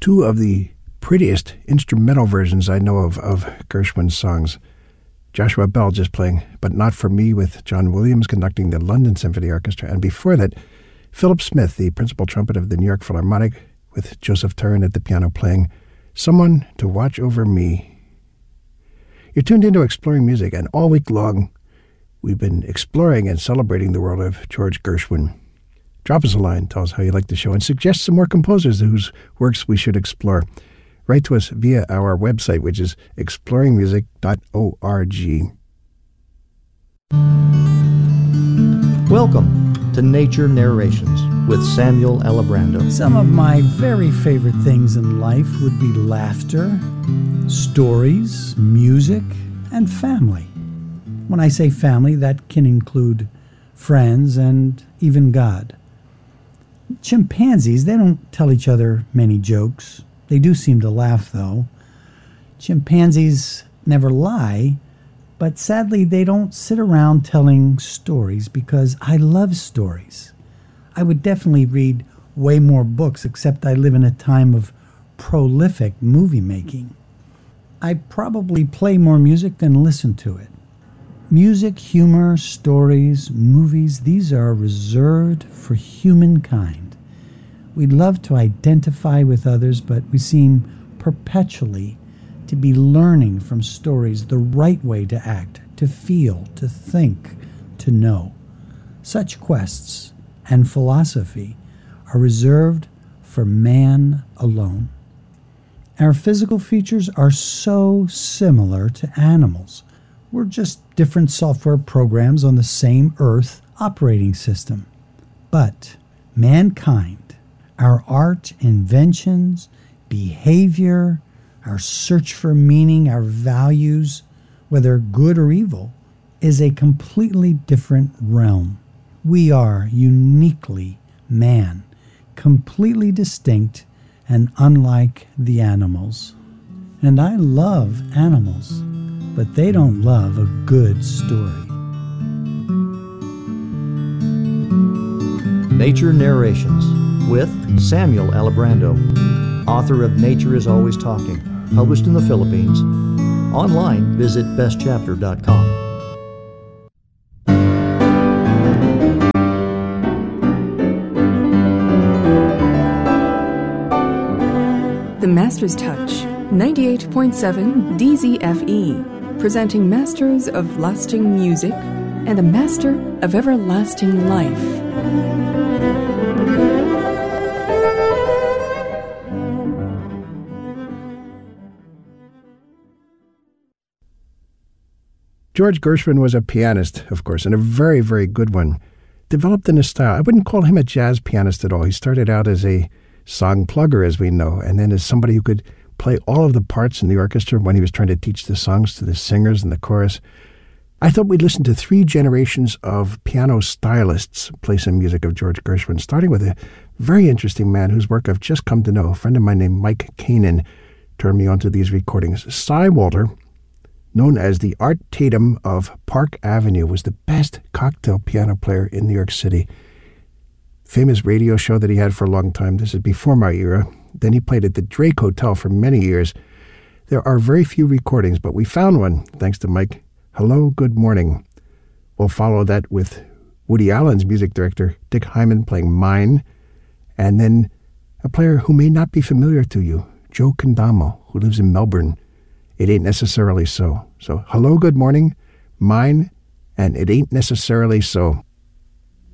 two of the prettiest instrumental versions I know of Gershwin's songs. Joshua Bell just playing But Not For Me with John Williams conducting the London Symphony Orchestra. And before that, Philip Smith, the principal trumpet of the New York Philharmonic, with Joseph Turin at the piano playing Someone to Watch Over Me. You're tuned into Exploring Music, and all week long we've been exploring and celebrating the world of George Gershwin. Drop us a line, tell us how you like the show, and suggest some more composers whose works we should explore. Write to us via our website, which is exploringmusic.org. Welcome to Nature Narrations with Samuel Alibrando. Some of my very favorite things in life would be laughter, stories, music, and family. When I say family, that can include friends and even God. Chimpanzees, they don't tell each other many jokes. They do seem to laugh, though. Chimpanzees never lie, but sadly they don't sit around telling stories because I love stories. I would definitely read way more books, except I live in a time of prolific movie making. I probably play more music than listen to it. Music, humor, stories, movies, these are reserved for humankind. We love to identify with others, but we seem perpetually to be learning from stories the right way to act, to feel, to think, to know. Such quests and philosophy are reserved for man alone. Our physical features are so similar to animals. We're just different software programs on the same Earth operating system. But mankind, our art, inventions, behavior, our search for meaning, our values, whether good or evil, is a completely different realm. We are uniquely man, completely distinct and unlike the animals. And I love animals, but they don't love a good story. Nature Narrations with Samuel Alibrando, author of Nature is Always Talking, published in the Philippines. Online, visit bestchapter.com. The Master's Touch, 98.7 DZFE, presenting masters of lasting music and a master of everlasting life. George Gershwin was a pianist, of course, and a very, very good one. Developed in a style, I wouldn't call him a jazz pianist at all. He started out as a song plugger, as we know, and then as somebody who could play all of the parts in the orchestra when he was trying to teach the songs to the singers and the chorus. I thought we'd listen to three generations of piano stylists play some music of George Gershwin, starting with a very interesting man whose work I've just come to know. A friend of mine named Mike Kanan turned me onto these recordings. Cy Walter, known as the Art Tatum of Park Avenue, was the best cocktail piano player in New York City. Famous radio show that he had for a long time. This is before my era. Then he played at the Drake Hotel for many years. There are very few recordings, but we found one, thanks to Mike. Hello, Good Morning. We'll follow that with Woody Allen's music director, Dick Hyman, playing Mine, and then a player who may not be familiar to you, Joe Condamo, who lives in Melbourne. It Ain't Necessarily So. So, Hello, Good Morning, Mine, and It Ain't Necessarily So.